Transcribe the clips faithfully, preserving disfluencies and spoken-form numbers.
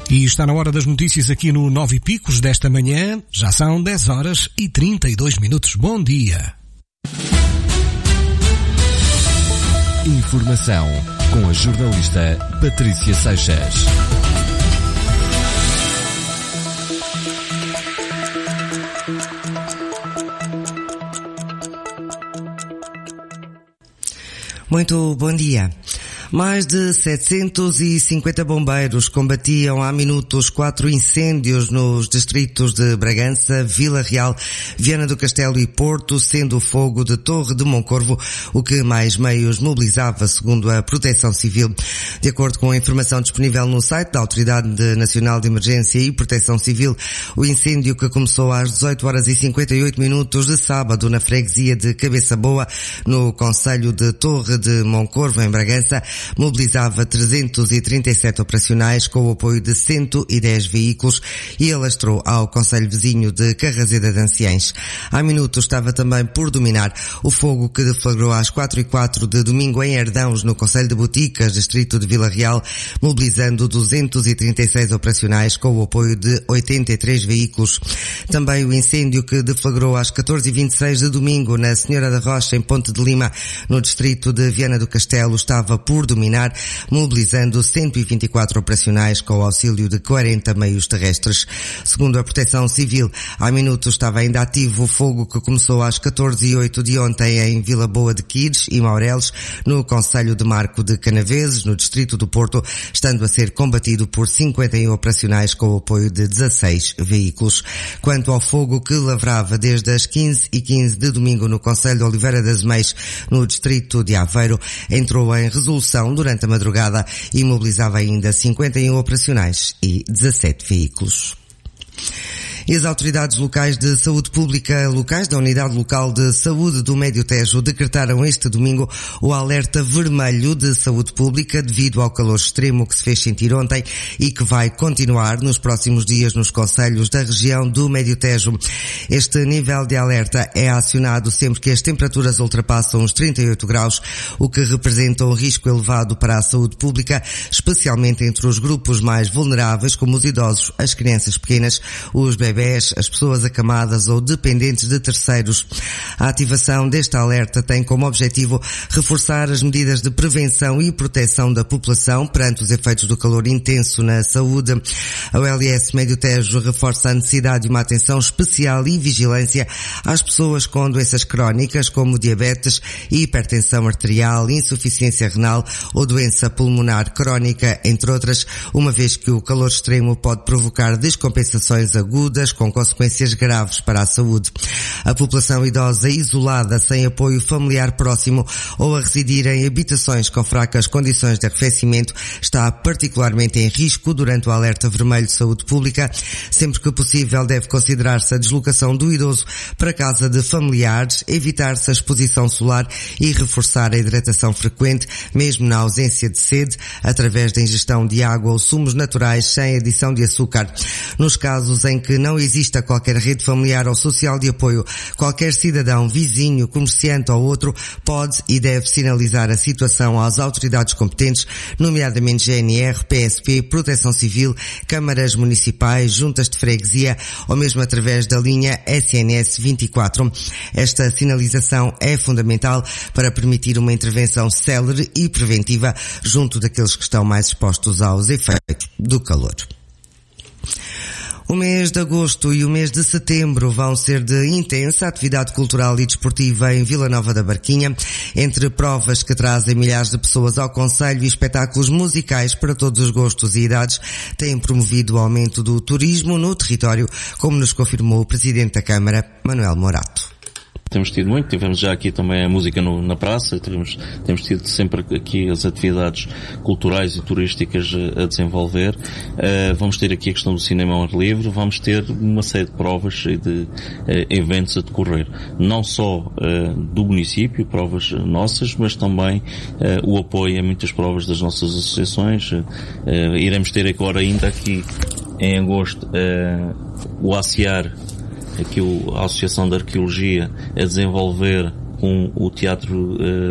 E está na hora das notícias aqui no Nove Picos desta manhã. Já são dez horas e trinta e dois minutos. Bom dia. Informação com a jornalista Patrícia Seixas. Muito bom dia. Mais de setecentos e cinquenta bombeiros combatiam há minutos quatro incêndios nos distritos de Bragança, Vila Real, Viana do Castelo e Porto, sendo o fogo de Torre de Moncorvo o que mais meios mobilizava, segundo a Proteção Civil. De acordo com a informação disponível no site da Autoridade Nacional de Emergência e Proteção Civil, o incêndio, que começou às dezoito horas e cinquenta e oito minutos de sábado na freguesia de Cabeça Boa, no concelho de Torre de Moncorvo, em Bragança, mobilizava trezentos e trinta e sete operacionais com o apoio de cento e dez veículos e alastrou ao concelho vizinho de Carraseda de Anciães. Há minutos estava também por dominar o fogo que deflagrou às quatro e quatro de domingo em Herdãos, no concelho de Boticas, distrito de Vila Real, mobilizando duzentos e trinta e seis operacionais com o apoio de oitenta e três veículos. Também o incêndio que deflagrou às catorze e vinte e seis de domingo na Senhora da Rocha, em Ponte de Lima, no distrito de Viana do Castelo, estava por dominar, mobilizando cento e vinte e quatro operacionais com o auxílio de quarenta meios terrestres. Segundo a Proteção Civil, há minutos estava ainda ativo o fogo que começou às catorze e oito de ontem em Vila Boa de Quires e Maureles, no concelho de Marco de Canaveses, no distrito do Porto, estando a ser combatido por cinquenta e um operacionais com o apoio de dezasseis veículos. Quanto ao fogo que lavrava desde as quinze e quinze de domingo no concelho de Oliveira das Meias, no distrito de Aveiro, entrou em resolução durante a madrugada e mobilizava ainda cinquenta e um operacionais e dezassete veículos. E as autoridades locais de saúde pública locais da Unidade Local de Saúde do Médio Tejo decretaram este domingo o alerta vermelho de saúde pública devido ao calor extremo que se fez sentir ontem e que vai continuar nos próximos dias nos concelhos da região do Médio Tejo. Este nível de alerta é acionado sempre que as temperaturas ultrapassam os trinta e oito graus, o que representa um risco elevado para a saúde pública, especialmente entre os grupos mais vulneráveis, como os idosos, as crianças pequenas, os bebés, as pessoas acamadas ou dependentes de terceiros. A ativação deste alerta tem como objetivo reforçar as medidas de prevenção e proteção da população perante os efeitos do calor intenso na saúde. A O L S Médio Tejo reforça a necessidade de uma atenção especial e vigilância às pessoas com doenças crónicas como diabetes, hipertensão arterial, insuficiência renal ou doença pulmonar crónica, entre outras, uma vez que o calor extremo pode provocar descompensações agudas com consequências graves para a saúde. A população idosa isolada, sem apoio familiar próximo ou a residir em habitações com fracas condições de arrefecimento está particularmente em risco durante o alerta vermelho de saúde pública. Sempre que possível, deve considerar-se a deslocação do idoso para casa de familiares, evitar-se a exposição solar e reforçar a hidratação frequente, mesmo na ausência de sede, através da ingestão de água ou sumos naturais sem adição de açúcar. Nos casos em que não exista qualquer rede familiar ou social de apoio, qualquer cidadão, vizinho, comerciante ou outro pode e deve sinalizar a situação às autoridades competentes, nomeadamente G N R, P S P, Proteção Civil, câmaras municipais, juntas de freguesia ou mesmo através da linha S N S vinte e quatro. Esta sinalização é fundamental para permitir uma intervenção célere e preventiva junto daqueles que estão mais expostos aos efeitos do calor. O mês de agosto e o mês de setembro vão ser de intensa atividade cultural e desportiva em Vila Nova da Barquinha, entre provas que trazem milhares de pessoas ao concelho e espetáculos musicais para todos os gostos e idades, têm promovido o aumento do turismo no território, como nos confirmou o Presidente da Câmara, Manuel Morato. Temos tido muito, tivemos já aqui também a música no, na praça, temos, temos tido sempre aqui as atividades culturais e turísticas a, a desenvolver. Uh, vamos ter aqui a questão do cinema ao ar livre, vamos ter uma série de provas e de uh, eventos a decorrer. Não só uh, do município, provas nossas, mas também uh, o apoio a muitas provas das nossas associações. Uh, uh, iremos ter agora ainda aqui em agosto uh, o ACIAR, aqui a Associação de Arqueologia, a desenvolver com o Teatro uh,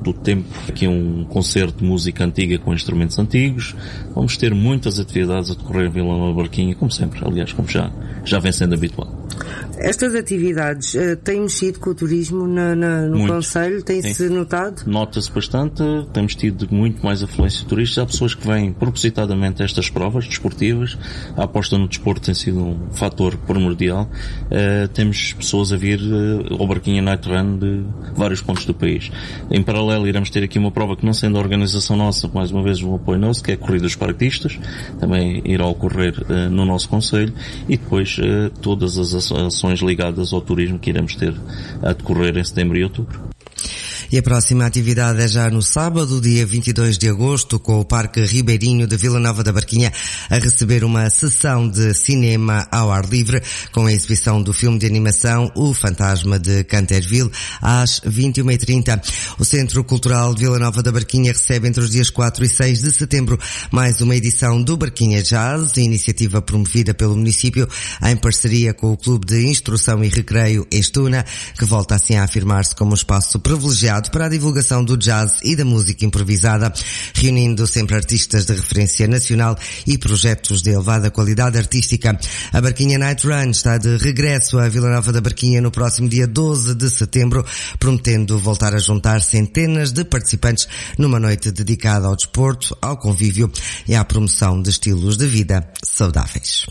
do tempo, aqui um concerto de música antiga com instrumentos antigos. Vamos ter muitas atividades a decorrer em Vila Nova da Barquinha, como sempre, aliás, como já, já vem sendo habitual. Estas atividades uh, têm mexido com o turismo na, na, no Concelho? Tem-se notado? Nota-se bastante. Temos tido muito mais afluência turística. Há pessoas que vêm propositadamente a estas provas desportivas. A aposta no desporto tem sido um fator primordial. Uh, temos pessoas a vir uh, ao Barquinha Night Run de vários pontos do país. Em paralelo, iremos ter aqui uma prova que, não sendo a organização nossa, mais uma vez um apoio nosso, que é a Corrida dos Paraquedistas. Também irá ocorrer uh, no nosso Concelho. E depois uh, todas as ações ligadas ao turismo que iremos ter a decorrer em setembro e outubro. E a próxima atividade é já no sábado, dia vinte e dois de agosto, com o Parque Ribeirinho de Vila Nova da Barquinha a receber uma sessão de cinema ao ar livre, com a exibição do filme de animação O Fantasma de Canterville, às vinte e uma e trinta. O Centro Cultural de Vila Nova da Barquinha recebe entre os dias quatro e seis de setembro mais uma edição do Barquinha Jazz, iniciativa promovida pelo município em parceria com o Clube de Instrução e Recreio Estuna, que volta assim a afirmar-se como um espaço privilegiado para a divulgação do jazz e da música improvisada, reunindo sempre artistas de referência nacional e projetos de elevada qualidade artística. A Barquinha Night Run está de regresso à Vila Nova da Barquinha no próximo dia doze de setembro, prometendo voltar a juntar centenas de participantes numa noite dedicada ao desporto, ao convívio e à promoção de estilos de vida saudáveis.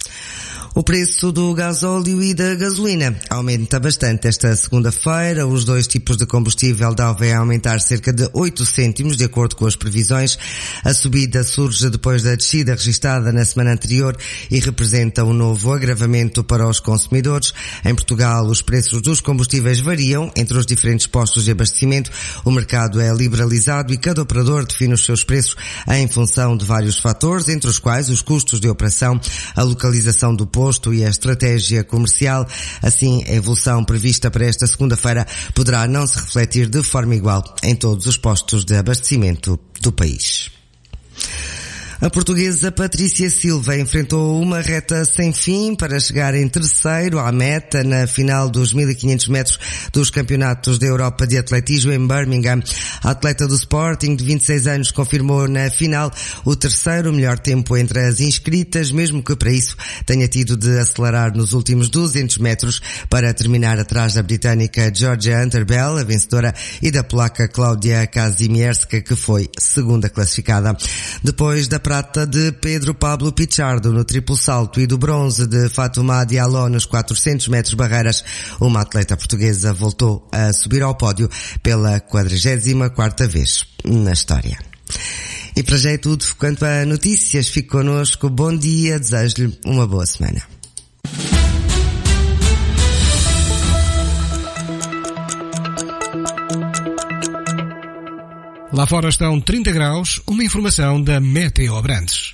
O preço do gasóleo e da gasolina aumenta bastante esta segunda-feira. Os dois tipos de combustível devem aumentar cerca de oito cêntimos, de acordo com as previsões. A subida surge depois da descida registada na semana anterior e representa um novo agravamento para os consumidores. Em Portugal, os preços dos combustíveis variam entre os diferentes postos de abastecimento. O mercado é liberalizado e cada operador define os seus preços em função de vários fatores, entre os quais os custos de operação, a localização do posto e a estratégia comercial. Assim, a evolução prevista para esta segunda-feira poderá não se refletir de forma igual em todos os postos de abastecimento do país. A portuguesa Patrícia Silva enfrentou uma reta sem fim para chegar em terceiro à meta na final dos mil e quinhentos metros dos Campeonatos da Europa de Atletismo em Birmingham. A atleta do Sporting, de vinte e seis anos, confirmou na final o terceiro melhor tempo entre as inscritas, mesmo que para isso tenha tido de acelerar nos últimos duzentos metros para terminar atrás da britânica Georgia Unterbell, a vencedora, e da polaca Klaudia Kazimierska, que foi segunda classificada. Depois da prata de Pedro Pablo Pichardo no triplo salto e do bronze de Fatouma Diallo nos quatrocentos metros barreiras, uma atleta portuguesa voltou a subir ao pódio pela quadragésima quarta vez na história. E para já é tudo quanto a notícias. Fique connosco, bom dia, desejo-lhe uma boa semana. Lá fora estão trinta graus, uma informação da Meteo Abrantes.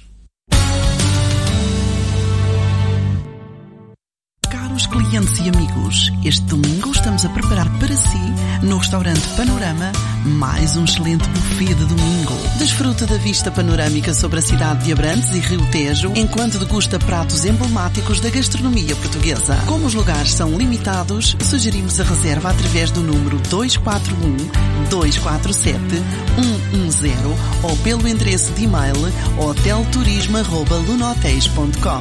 Caros clientes e amigos, este domingo estamos a preparar para si, no restaurante Panorama, mais um excelente buffet de domingo. Desfruta da vista panorâmica sobre a cidade de Abrantes e Rio Tejo, enquanto degusta pratos emblemáticos da gastronomia portuguesa. Como os lugares são limitados, sugerimos a reserva através do número dois quatro um, dois quatro sete, um um zero ou pelo endereço de e-mail hotelturismo arroba lunotéis ponto com.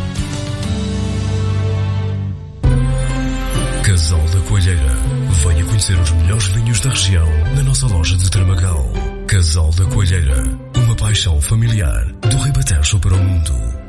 Casal da Coelheira. Venha conhecer os melhores vinhos da região na nossa loja de Tramagal. Casal da Coelheira. Uma paixão familiar do Ribatejo para o mundo.